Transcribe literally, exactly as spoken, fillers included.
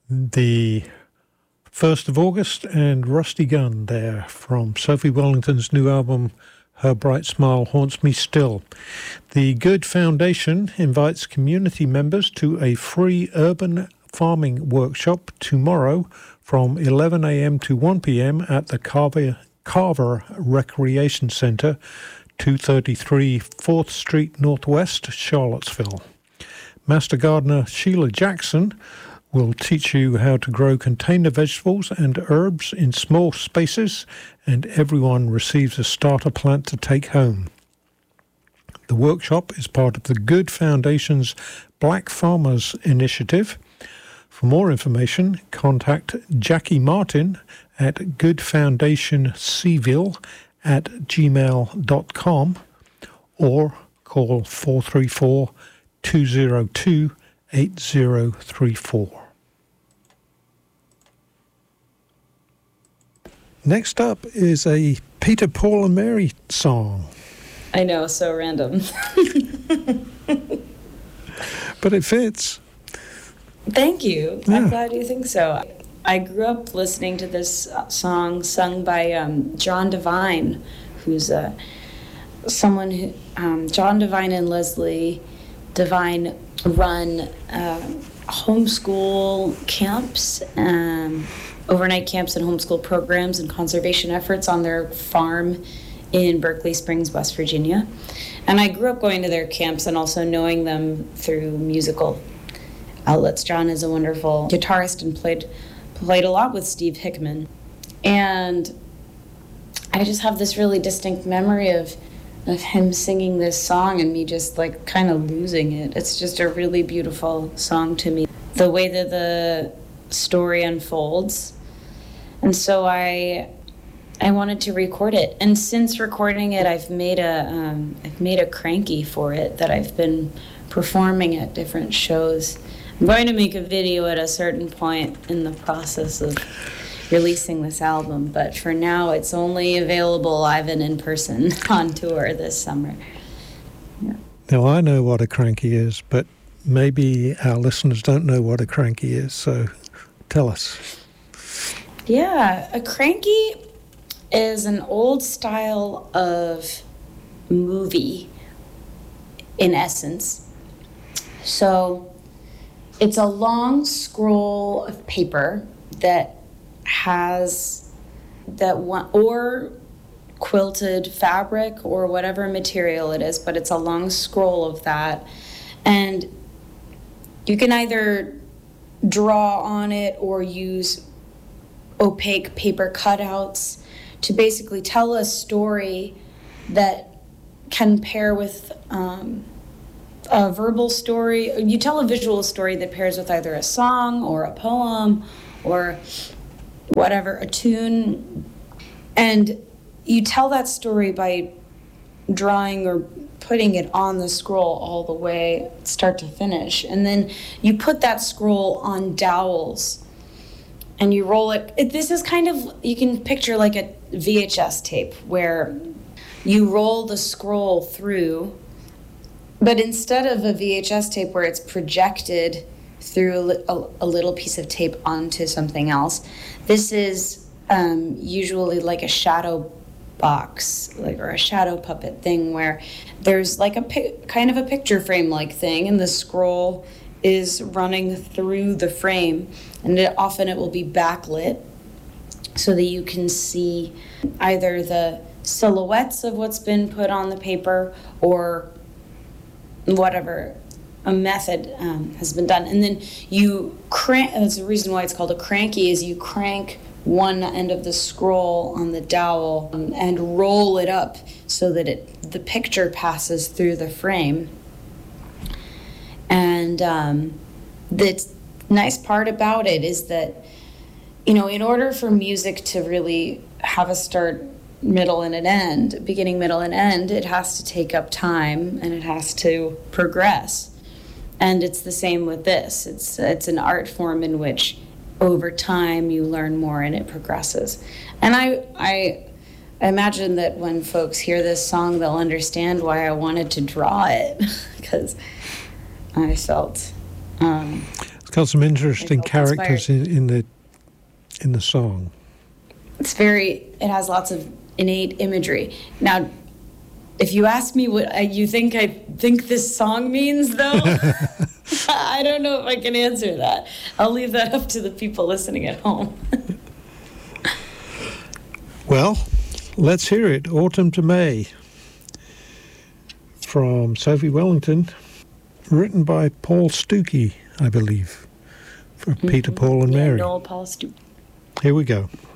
the first of August and Rusty Gunn there from Sophie Wellington's new album, Her Bright Smile Haunts Me Still. The Good Foundation invites community members to a free urban farming workshop tomorrow from eleven a.m. to one p.m. at the Carver, Carver Recreation Center, two thirty-three fourth Street Northwest, Charlottesville. Master gardener Sheila Jackson will teach you how to grow container vegetables and herbs in small spaces, and everyone receives a starter plant to take home. The workshop is part of the Good Foundation's Black Farmers Initiative. For more information, contact Jackie Martin at goodfoundationseville at gmail dot com or call four three four, two zero two, eight zero three four. Next up is a Peter, Paul and Mary song. I know, so random. But it fits. Thank you. Yeah. I'm glad you think so. I grew up listening to this song sung by um, John Devine, who's uh, someone who, um, John Devine and Leslie Devine run uh, homeschool camps, um, overnight camps and homeschool programs and conservation efforts on their farm in Berkeley Springs, West Virginia. And I grew up going to their camps and also knowing them through musical outlets. John is a wonderful guitarist and played played a lot with Steve Hickman. And I just have this really distinct memory of of him singing this song and me just like kind of losing it. It's just a really beautiful song to me, the way that the story unfolds. And so I I wanted to record it. And since recording it, I've made a um, I've made a cranky for it that I've been performing at different shows. I'm going to make a video at a certain point in the process of releasing this album, but for now it's only available live and in person on tour this summer. Yeah. Now, I know what a cranky is, but maybe our listeners don't know what a cranky is, so tell us. Yeah, a cranky is an old style of movie, in essence. So it's a long scroll of paper that has that one, or quilted fabric or whatever material it is, but it's a long scroll of that. And you can either draw on it or use opaque paper cutouts to basically tell a story that can pair with um, a verbal story. You tell a visual story that pairs with either a song or a poem or whatever, a tune. And you tell that story by drawing or putting it on the scroll all the way, start to finish. And then you put that scroll on dowels and you roll it. it. This is kind of, you can picture like a V H S tape where you roll the scroll through, but instead of a V H S tape where it's projected through a, a, a little piece of tape onto something else, this is um, usually like a shadow box, like, or a shadow puppet thing where there's like a pi- kind of a picture frame like thing, and the scroll is running through the frame, and it, often it will be backlit so that you can see either the silhouettes of what's been put on the paper or whatever a method um, has been done. And then you crank, that's the reason why it's called a cranky, is you crank one end of the scroll on the dowel and, and roll it up so that it the picture passes through the frame. And um, the nice part about it is that, you know, in order for music to really have a start, middle, and an end, beginning, middle, and end, it has to take up time and it has to progress. And it's the same with this. It's it's an art form in which over time you learn more and it progresses. And I I imagine that when folks hear this song, they'll understand why I wanted to draw it, because I felt... Um, It's got some interesting I felt characters in, in the in the song. It's very, it has lots of innate imagery. Now, if you ask me what I, you think I think this song means, though, I don't know if I can answer that. I'll leave that up to the people listening at home. Well, let's hear it. Autumn to May from Sophie Wellington, written by Paul Stookey, I believe, for mm-hmm. Peter, Paul and yeah, Mary. Noel Paul Stookey. Here we go.